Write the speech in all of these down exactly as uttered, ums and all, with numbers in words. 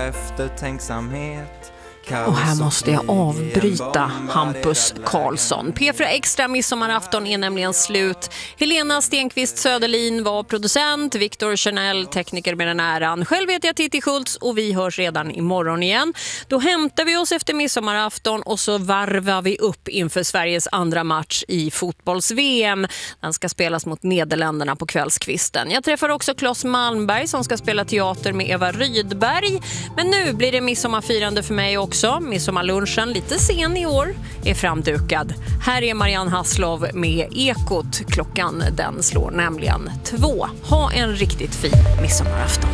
eftertänksamhet. Och här måste jag avbryta Hampus Karlsson. P fyra Extra midsommarafton är nämligen slut. Helena Stenqvist Söderlin var producent, Viktor Chanel tekniker med den äran. Själv heter jag Titti Schultz och vi hörs redan imorgon igen. Då hämtar vi oss efter midsommarafton och så varvar vi upp inför Sveriges andra match i fotbolls-V M. Den ska spelas mot Nederländerna på kvällskvisten. Jag träffar också Claes Malmberg som ska spela teater med Eva Rydberg. Men nu blir det midsommarfirande för mig också. Också. Midsommarlunchen, lite sen i år, är framdukad. Här är Marianne Hasslov med Ekot. Klockan den slår nämligen två. Ha en riktigt fin midsommarafton.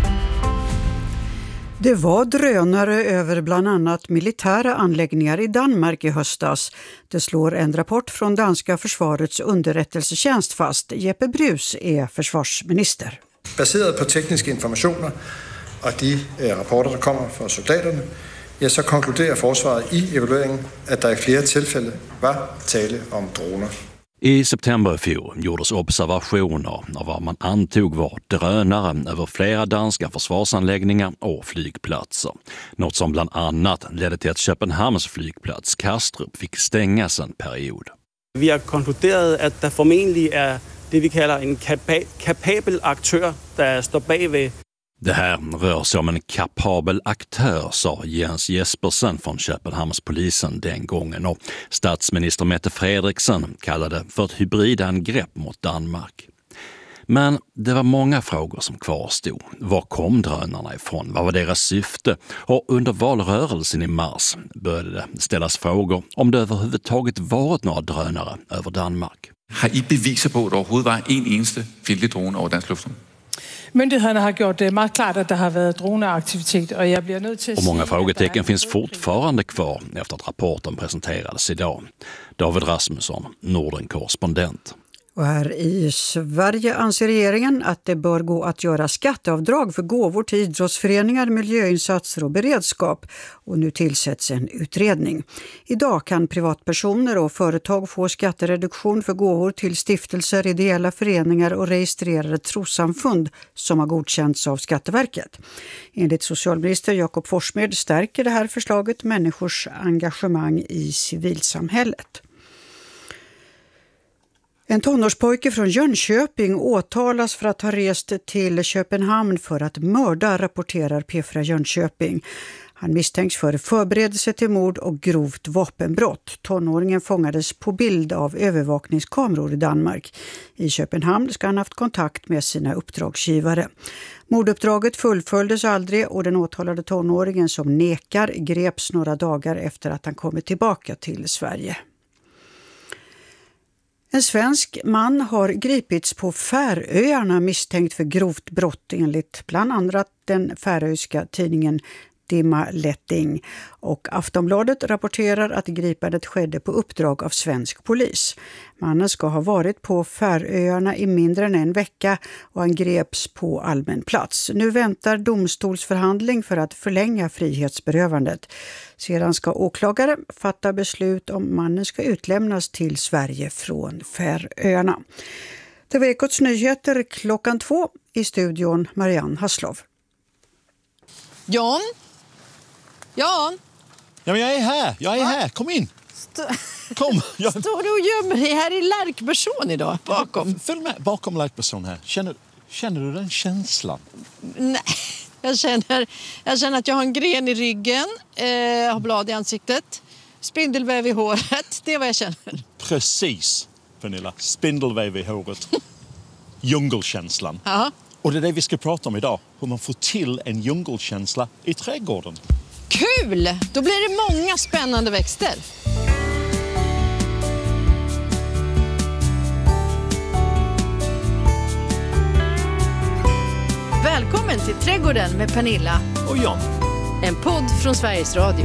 Det var drönare över bland annat militära anläggningar i Danmark i höstas. Det slår en rapport från danska försvarets underrättelsetjänst fast. Jeppe Brus är försvarsminister. Baserat på tekniska informationer och de rapporter som kommer från soldaterna, ja, så konkluderar försvaret i evalueringen att det i flera tillfällen var tale om droner. I september i fjol gjordes observationer av vad man antog var drönare över flera danska försvarsanläggningar och flygplatser. Något som bland annat ledde till att Köpenhamns flygplats Kastrup fick stängas en period. Vi har konkluderat att det förmodligen är det vi kallar en kapa- kapabel aktör där står bredvid. Det här rör sig om en kapabel aktör, sa Jens Jespersen från Köpenhamnspolisen den gången, och statsminister Mette Frederiksen kallade det för ett hybridangrepp mot Danmark. Men det var många frågor som kvarstod. Var kom drönarna ifrån? Vad var deras syfte? Och under valrörelsen i mars började det ställas frågor om det överhuvudtaget varit några drönare över Danmark. Har I beviser på att det överhuvudtaget var en eneste fjendtlig drone över dansk luftrum? Myndigheterna har gjort det mycket klart att det har varit droneaktivitet och jag blir nöjd till Och många frågetecken finns fortfarande kvar efter att rapporten presenterades idag. David Rasmusson, Norden-korrespondent. Och här i Sverige anser regeringen att det bör gå att göra skatteavdrag för gåvor till idrottsföreningar, miljöinsatser och beredskap. Och nu tillsätts en utredning. Idag kan privatpersoner och företag få skattereduktion för gåvor till stiftelser, ideella föreningar och registrerade trossamfund som har godkänts av Skatteverket. Enligt socialminister Jakob Forssmed stärker det här förslaget människors engagemang i civilsamhället. En tonårspojke från Jönköping åtalas för att ha rest till Köpenhamn för att mörda, rapporterar P fyra Jönköping. Han misstänks för förberedelse till mord och grovt vapenbrott. Tonåringen fångades på bild av övervakningskameror i Danmark. I Köpenhamn ska han haft kontakt med sina uppdragsgivare. Morduppdraget fullföljdes aldrig och den åtalade tonåringen som nekar greps några dagar efter att han kommit tillbaka till Sverige. En svensk man har gripits på Färöarna misstänkt för grovt brott enligt bland annat den färöiska tidningen Dimma Letting. Och Aftonbladet rapporterar att gripandet skedde på uppdrag av svensk polis. Mannen ska ha varit på Färöarna i mindre än en vecka och han greps på allmän plats. Nu väntar domstolsförhandling för att förlänga frihetsberövandet. Sedan ska åklagare fatta beslut om mannen ska utlämnas till Sverige från Färöarna. Det var Ekots nyheter klockan två, i studion Marianne Hasslov. Jan? Jan? Ja, men jag är här, jag är här, kom in. Stå... Kom. Jag... Står du och gömmer dig här i Lärkperson idag? Bakom. Följ med, bakom Lärkperson här. Känner, känner du den känslan? Nej, jag känner, jag känner att jag har en gren i ryggen, eh, har blad i ansiktet, spindelväv i håret, det är vad jag känner. Precis, Pernilla, spindelväv i håret. Djungelkänslan. Aha. Och det är det vi ska prata om idag, hur man får till en djungelkänsla i trädgården. Kul! Då blir det många spännande växter. Välkommen till Trädgården med Pernilla och Jan. En podd från Sveriges Radio.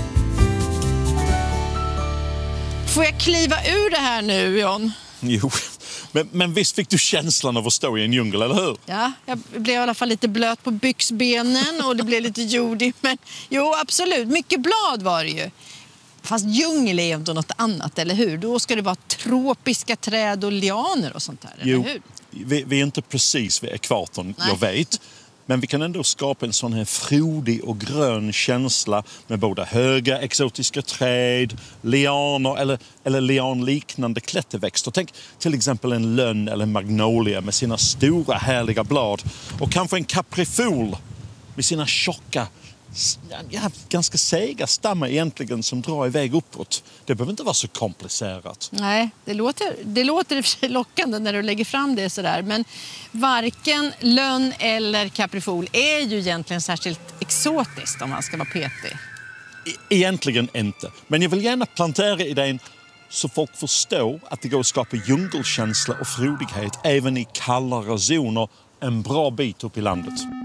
Får jag kliva ur det här nu, Jan? Jo, men, men visst fick du känslan av att stå i en djungel, eller hur? Ja, jag blev i alla fall lite blöt på byxbenen och det blev lite jordigt. Men jo, absolut. Mycket blad var det ju. Fast djungel är ju inte något annat, eller hur? Då ska det vara tropiska träd och lianer och sånt där, jo, eller hur? Vi, vi är inte precis vid ekvatorn, Nej. jag vet. Men vi kan ändå skapa en sån här frodig och grön känsla med både höga exotiska träd, lianer eller, eller lianliknande klätterväxter. Tänk till exempel en lönn eller magnolia med sina stora härliga blad. Och kanske en kaprifol med sina tjocka, ja, ganska sega stammar egentligen som drar iväg uppåt. Det behöver inte vara så komplicerat. Nej, det låter, det låter i och för sig lockande när du lägger fram det sådär. Men varken lönn eller kaprifol är ju egentligen särskilt exotiskt om man ska vara petig. E- egentligen inte. Men jag vill gärna plantera idén så folk förstår att det går att skapa djungelkänsla och frodighet även i kallare zoner en bra bit upp i landet.